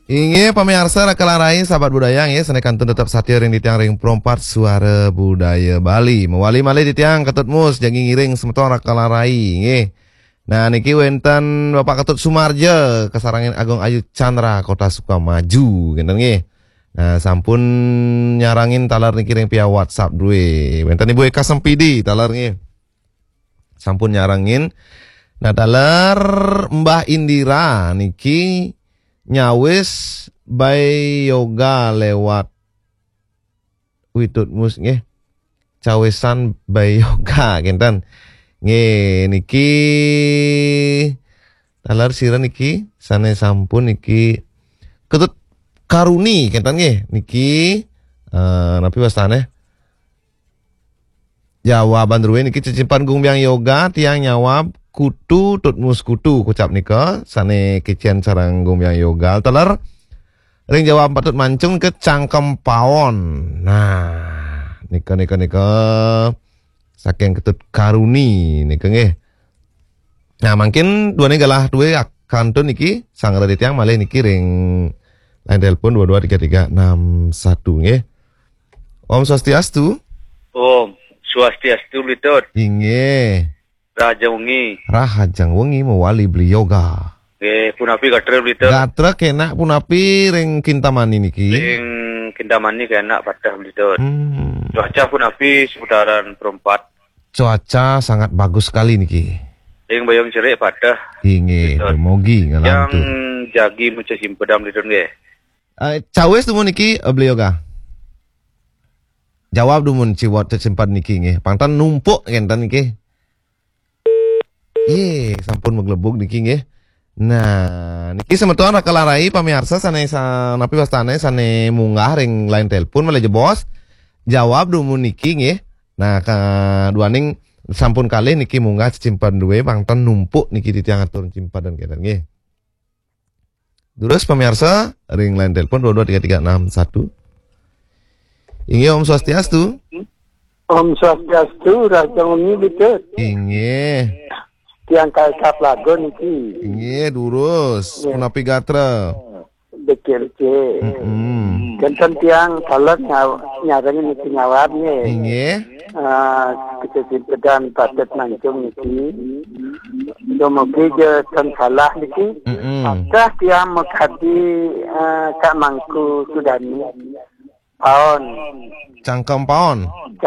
Inge pamirsa rakalarai sahabat budaya nge senekan tetap satir ring di tiang ring perompat suara budaya Bali. Mewali malih di tiang ketut mus jangi ngiring semeton rakalarai nge. Nah niki wenten Bapak Ketut Sumarja Kesarangin Agung Ayu Chandra Kota Sukamaju genten nge. Nah sampun nyarangin talar niki ring via WhatsApp duwe. Wenten Ibu Eka Sempidi talar nge. Sampun nyarangin. Nah talar Mbah Indira niki nyawis by yoga lewat witut mus nggih cawesan by yoga genten nggih niki talar sira niki sane sampun niki Ketut Karuni genten nggih niki napi wastane jawaban ruwe niki cicipan gumbyang yoga tiang nyawab kutu tutmus kutu kucap nika sane kecian sarang gumbyang yoga teler ring jawab patut mancung ke cangkem pawon. Nah nika saking Ketut Karuni nika nggih. Nah mungkin dua nih galah dua kantun niki sang radit yang malih niki ring line telepon 223361 nggih. Om Swastiastu. Om Swastiastu Litot. Inggih. Raja Wengi. Rahajang Wengi mewali beli yoga. Punapi gatre Litot. Gatre kena punapi ring Kintamani niki. Ring Kintamani kena padah Litot. Cuaca punapi seputaran perempat. Cuaca sangat bagus sekali niki. Ring bayang cerik padah. Inge, mogi ngalantu. Yang jagi muncul simpedam Litot nggih. Cawes tumun niki beli yoga. Jawab dumun ciwat tersimpan niki nggih. Pangtan numpuk genten niki. Sampun meglebuk niki nggih. Nah, niki semeton rakalarai pamirsa sane napi wastane sane munggah ring line telepon malah jebos. Jawab dumun niki nggih. Nah, kaduaning sampun kalih niki munggah cimpan duwe pangtan numpuk niki di tiang atur cimpadan keten nggih. Terus pamirsa ring line telepon 223361. Inggih Om Swastiastu. Om Swastiastu Raja Wengi Litot. Inggih. Tiang kalkap lago niki. Inggih durus punapi gatre. Bekil ce. Genten tiang kalau nyarangin niki nyawabnya. Inggih. Kesimpedan patut mancung niki. Domogi je kan salah niki. Apakah tiang mengkati Kak Mangku Sudani. Paon. Cangkem paon.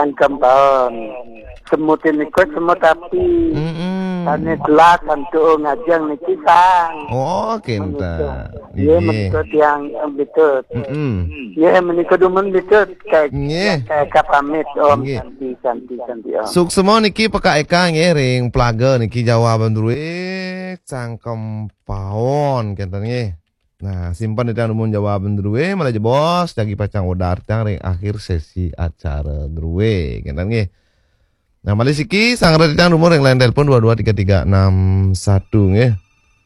Semutin ikut semut api. Tane gelas untuk ngajeng niki sang. Oh, kenta. Iya menurut yang betul. Iya menikah dumun betul. Kayak pamit Om. Santi. Suk semua niki peka eka nggih ring plaga niki jawaban duwe cangkem paon kenta nggih. Nah, simpan di tangan umum jawaban druwe malah jebos jagi pacang udar tang ring akhir sesi acara druwe kenten nggih. Nah, malih siki sang di tangan umum ring line telepon 223361 nggih.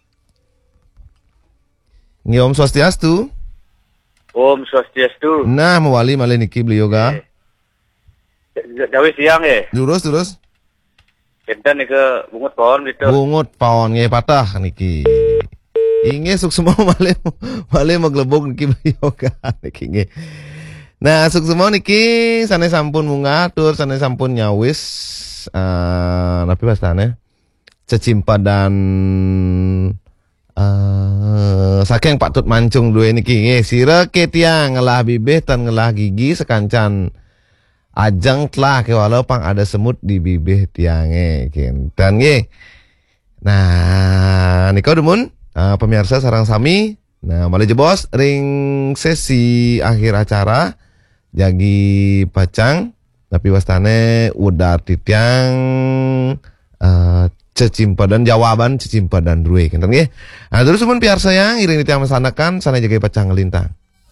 Nggih Om Swastiastu. Om Swastiastu. Nah, mewali malih niki beli yoga. Dawi siang Terus. Kenten nika bungut pawon gitu. Bungut pawon nggih patah niki. Inge suk semua malih meglebok niki yoga niki nggih. Nah, suk semua niki sane sampun munggah tur sane sampun nyawis napi wastane cecimpadan saking patut mancung duwe niki nggih. Sira ke tiang ngelah bibih tan ngelah gigi sekancan ajeng telah ke walau pang ada semut di bibih tiange kinten nggih. Nah, nika dumun pemirsa sarang sami. Nah, malih jebos ring sesi akhir acara jagi pacang tapi wastane udar titiang cecimpadan jawaban cecimpadan druwe kenten nggih. Nah, terus mun piarsa yang iring titiang mesanakan sana jagi pacang ngelintang.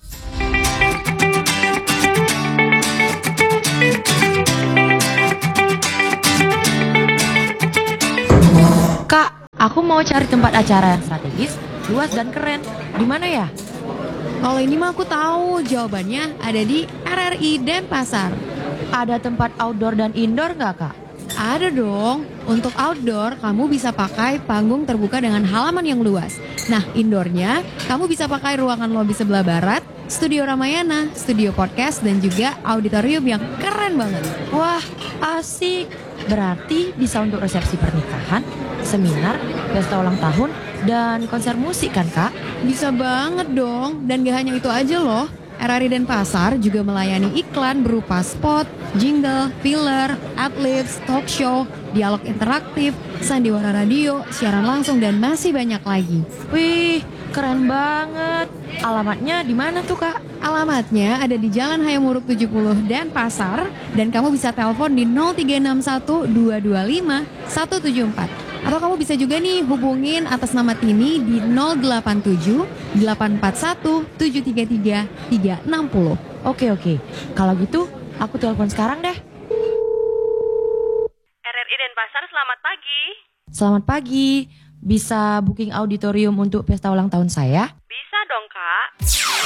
Kak, aku mau cari tempat acara yang strategis, luas dan keren. Di mana ya? Kalau ini mah aku tahu jawabannya ada di RRI Denpasar. Ada tempat outdoor dan indoor nggak, Kak? Ada dong. Untuk outdoor, kamu bisa pakai panggung terbuka dengan halaman yang luas. Nah, indoornya, kamu bisa pakai ruangan lobi sebelah barat, studio Ramayana, studio podcast, dan juga auditorium yang keren banget. Wah, asik. Berarti bisa untuk resepsi pernikahan, seminar, pesta ulang tahun, dan konser musik kan, Kak? Bisa banget dong. Dan gak hanya itu aja loh. RRI Denpasar juga melayani iklan berupa spot, jingle, filler, adlibs, talk show, dialog interaktif, sandiwara radio, siaran langsung, dan masih banyak lagi. Wih, keren banget. Alamatnya di mana tuh, Kak? Alamatnya ada di Jalan Hayamuruk 70 Denpasar, dan kamu bisa telepon di 0361 225 174. Atau kamu bisa juga nih hubungin atas nama Tini di 087 841 733 360. Oke. Kalau gitu, aku telepon sekarang deh. RRI Denpasar, selamat pagi. Selamat pagi. Bisa booking auditorium untuk pesta ulang tahun saya? Bisa dong, Kak.